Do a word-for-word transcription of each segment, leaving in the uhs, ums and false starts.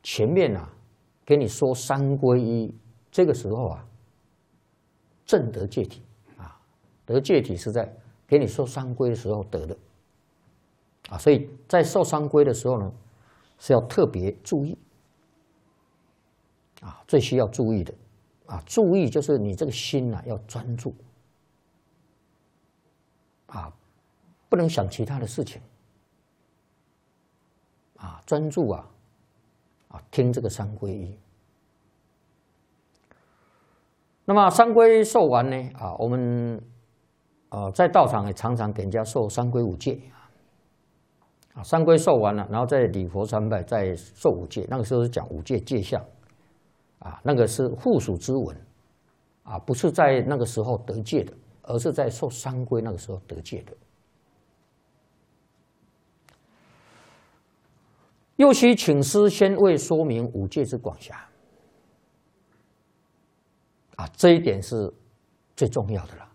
前面啊给你说三归一，这个时候啊正得戒体啊，得戒体是在给你受三归的时候得的啊，所以在受三归的时候呢是要特别注意啊，最需要注意的啊，注意就是你这个心啊要专注啊，不能想其他的事情啊，专注啊啊听这个三归一。那么三归受完呢啊，我们呃在道场也常常给人家受三归五戒啊，三归受完了，然后再礼佛参拜，再受五戒。那个时候是讲五戒戒相啊，那个是附属之文啊，不是在那个时候得戒的，而是在受三归那个时候得戒的。又须请师先为说明五戒之广狭啊，这一点是最重要的了。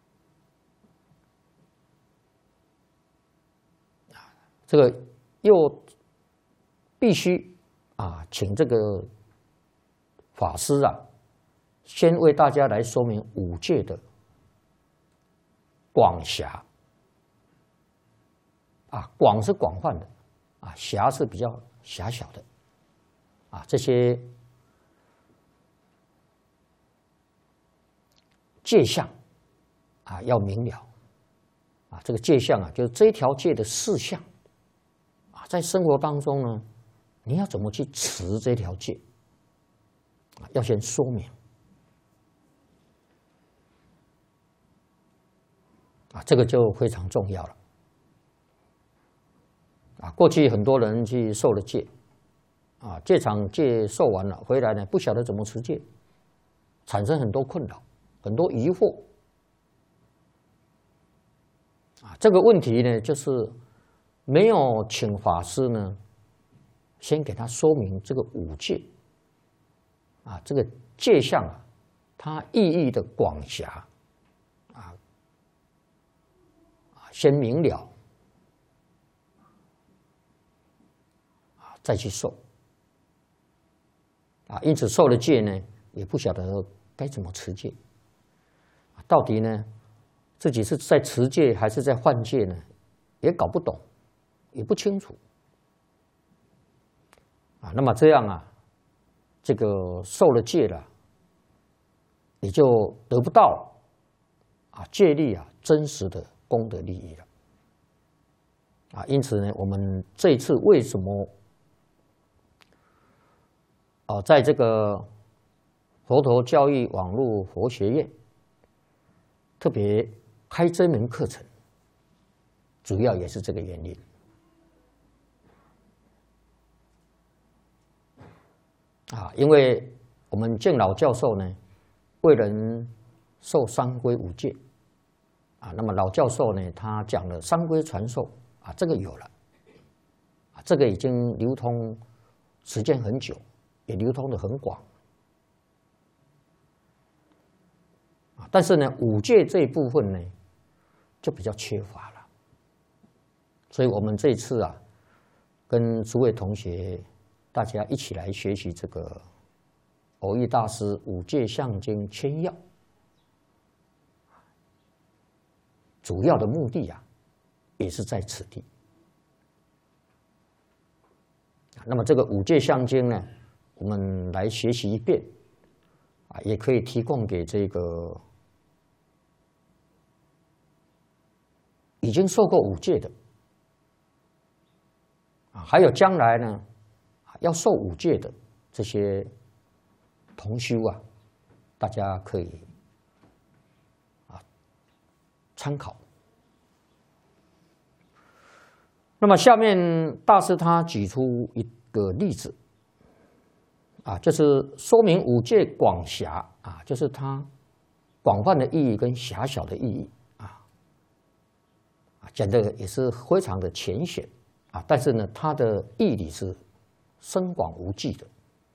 这个又必须啊，请这个法师啊，先为大家来说明五戒的广狭啊，广是广泛的啊，狭是比较狭小的啊，这些戒相啊要明了啊，这个戒相啊，就是这一条戒的事项啊，在生活当中呢，你要怎么去持这条戒啊，要先说明啊，这个就非常重要了啊。过去很多人去受了戒啊，戒场戒受完了回来呢，不晓得怎么持戒，产生很多困扰。很多疑惑啊，这个问题呢，就是没有请法师呢，先给他说明这个五戒啊，这个戒相啊，它意义的广狭啊，先明了啊，再去受啊，因此受了戒呢，也不晓得该怎么持戒。到底呢，自己是在持戒还是在犯戒呢？也搞不懂，也不清楚啊。那么这样啊，这个受了戒了，你就得不到啊戒力啊真实的功德利益了啊。因此呢，我们这一次为什么啊，在这个佛陀教育网络佛学院特别开这门课程，主要也是这个原因啊。因为我们建老教授呢，为人受三归五戒啊，那么老教授呢，他讲了三归传授啊，这个有了啊，这个已经流通时间很久，也流通的很广。但是呢，五戒这一部分呢，就比较缺乏了。所以我们这一次啊，跟诸位同学大家一起来学习这个蕅益大师《五戒相经千要》，主要的目的啊，也是在此地。那么这个《五戒相经》呢，我们来学习一遍啊，也可以提供给这个已经受过五戒的啊，还有将来呢要受五戒的这些同修啊，大家可以啊参考。那么下面大师他举出一个例子啊，就是说明五戒广狭啊，就是它广泛的意义跟狭小的意义。讲的也是非常的浅显啊，但是呢，它的义理是深广无际的。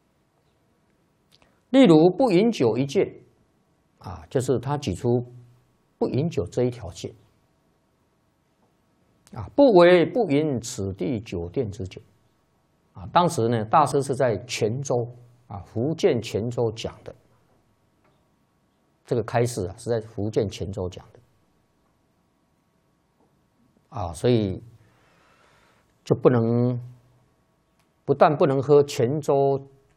例如不饮酒一戒啊，就是他举出不饮酒这一条戒啊，不为不饮此地酒店之酒啊，当时呢，大师是在泉州啊，福建泉州讲的。这个开示啊，是在福建泉州讲的。啊，所以就不能，不但不能喝泉州